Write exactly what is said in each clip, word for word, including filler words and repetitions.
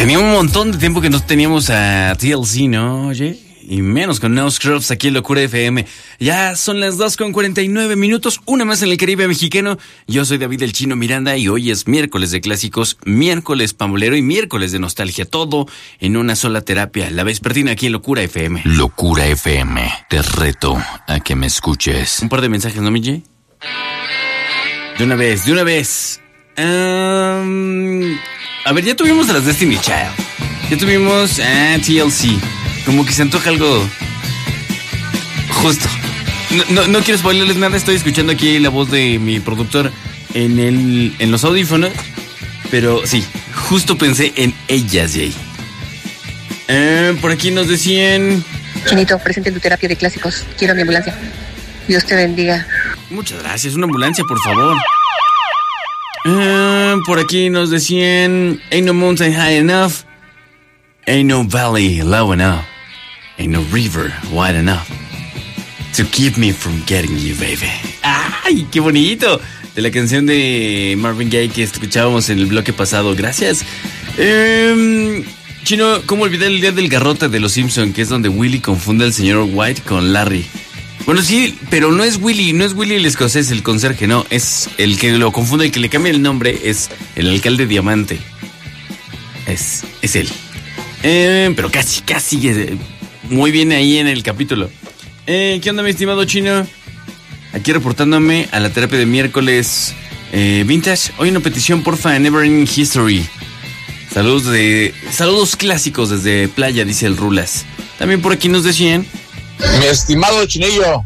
Tenía un montón de tiempo que no teníamos a T L C, ¿no? Oye, y menos con No Scrubs aquí en Locura F M. Ya son las dos con cuarenta y nueve minutos, una más en el Caribe mexicano. Yo soy David el Chino Miranda y hoy es miércoles de clásicos, miércoles pambolero y miércoles de nostalgia. Todo en una sola terapia, la vespertina aquí en Locura F M. Locura F M, te reto a que me escuches. Un par de mensajes, ¿no, Mille? De una vez, de una vez. Um, a ver, ya tuvimos a las Destiny Child. Ya tuvimos a T L C. Como que se antoja algo justo. No, no, no quiero spoilerles nada. Estoy escuchando aquí la voz de mi productor en el en los audífonos. Pero sí, justo pensé en ellas, Jay. Eh, por aquí nos decían... Chinito, presente tu terapia de clásicos. Quiero mi ambulancia. Dios te bendiga. Muchas gracias. Una ambulancia, por favor. Uh, por aquí nos decían: Ain't no mountain high enough, ain't no valley low enough, ain't no river wide enough to keep me from getting you, baby. ¡Ay, qué bonito! De la canción de Marvin Gaye que escuchábamos en el bloque pasado. Gracias. Um, Chino, ¿cómo olvidar el día del garrote de los Simpson? Que es donde Willy confunde al señor White con Larry. Bueno, sí, pero no es Willy, no es Willy el escocés, el conserje, no, es el que lo confunde, el que le cambia el nombre, es el alcalde Diamante. Es, es él. Eh, pero casi, casi, eh, muy bien ahí en el capítulo. Eh, ¿Qué onda, mi estimado Chino? Aquí reportándome a la terapia de miércoles eh, Vintage. Hoy una petición, porfa, en Neverending History. Saludos de, saludos clásicos desde Playa, dice el Rulas. También por aquí nos decían... Mi estimado Chinillo,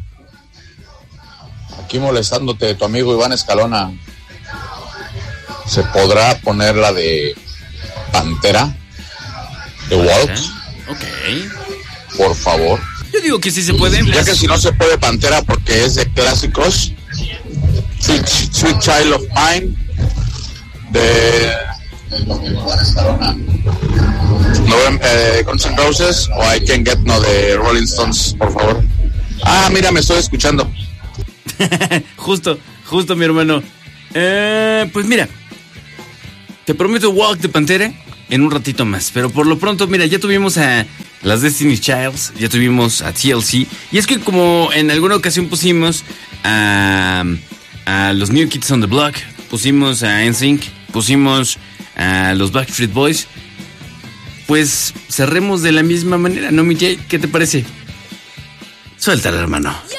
aquí molestándote, tu amigo Iván Escalona. ¿Se podrá poner la de Pantera? ¿De Walk? Ok. Por favor. Yo digo que sí se puede. Ya que si no se puede Pantera porque es de clásicos. Sweet, Sweet Child of Mine de Iván Escalona. Eh, Guns N' Roses o I Can Get No de Rolling Stones, por favor. Ah, mira, me estoy escuchando. Justo, justo, mi hermano. Eh, pues mira, te prometo Walk de Pantera en un ratito más. Pero por lo pronto, mira, ya tuvimos a las Destiny Childs, ya tuvimos a T L C. Y es que como en alguna ocasión pusimos a, a los New Kids on the Block, pusimos a N Sync, pusimos a los Backstreet Boys, pues cerremos de la misma manera, ¿no, mi Jay? ¿Qué te parece? Suéltala, hermano.